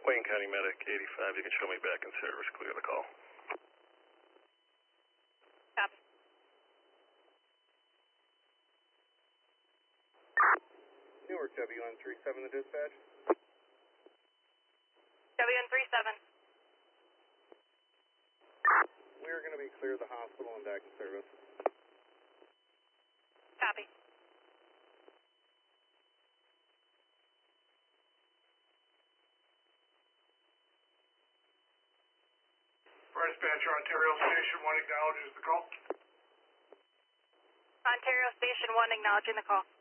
Wayne County Medic 85, you can show me back in service, clear the call. Copy. Newark WN37 to dispatch. WN37. We are going to be clear of the hospital and back in service. Copy. Fire dispatcher, Ontario Station 1 acknowledges the call. Ontario Station 1 acknowledging the call.